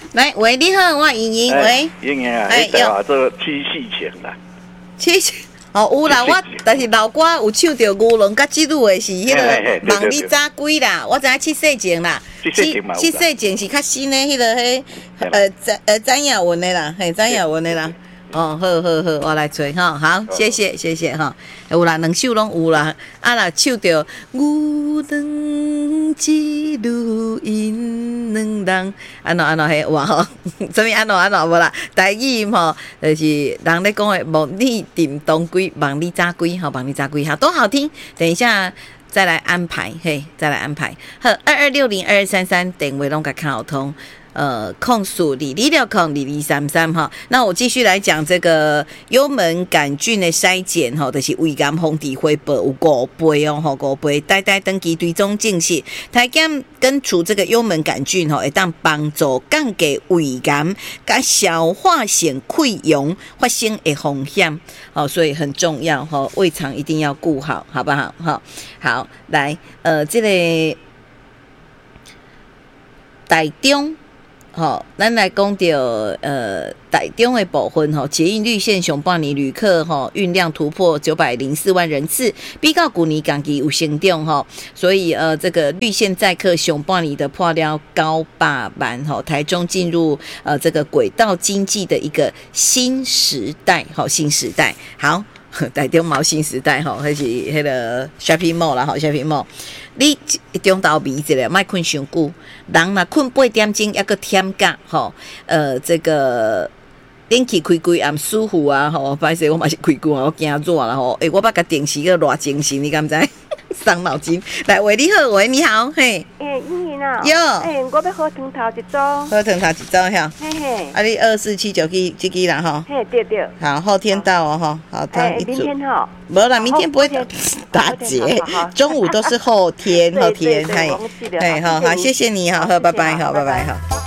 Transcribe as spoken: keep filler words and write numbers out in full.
来，喂，你好，我莹莹，喂， 莹莹啊，哎，对啊，这七夕情啦， 七夕。哦，有啦，我但是老歌有唱到牛郎甲织女的是迄个望你早归啦，我知影七夕情啦， 七七夕情是较新的迄个迄呃詹呃詹雅文的啦，嘿詹雅文的啦。哦，好好好，我来吹哈，好，谢谢谢谢哈，有啦，两首拢有啦，啊啦，唱到牛郎织女因两人，安怎安怎嘿哇吼，什么安怎安怎无啦，台语吼，就是人咧讲的望你定当归，望你早归，吼，望你早归，哈，都好听，等一下。再来安排，嘿，再来安排。好，二二六零二二三三，电话拢甲卡通。呃，控诉李李六控李李三三哈，那我继续来讲这个幽门杆菌的筛检哈，就是胃癌防治汇报有五杯哦，吼五杯，代代登记追踪证实，台检根除这个幽门杆菌吼，会当帮助降低胃癌甲消化腺溃疡发生的风险，好，所以很重要哈，胃肠一定要顾好，好不好？好，好，来，呃，这个台中。好，咱来讲到呃台中的部分吼，捷运绿线上半年旅客吼运量突破九百零四万人次，比到去年同期有成长吼，所以呃这个绿线载客上半年的破了高百万吼，台中进入呃这个轨道经济的一个新时代，好新时代，好。台中毛新时代吼，迄是迄个 shopping mall 啦，吼 shopping mall。你中昼眠一下，莫困伤久。人若困八点钟，抑个忝觉吼。呃，这个冷气开开也毋舒服啊，吼。歹势我嘛是开关啊，我惊热啦吼。诶、欸，我捌甲电视个偌精神，你敢知？伤脑筋。来，喂，你好，喂，你好，嘿。 诶，莹莹啊。 哟。 诶，我要喝汤头一组。 喝汤头一组哈。 嘿嘿。 啊，你二四七九支这支啦吼。 嘿，对对。 好，后天到哦吼，好，汤一组。 明天哈。 没啦，明天不会打结，中午都是后天，后天，嘿，嘿，好好，谢谢你，好，好，拜拜，好，拜拜，好。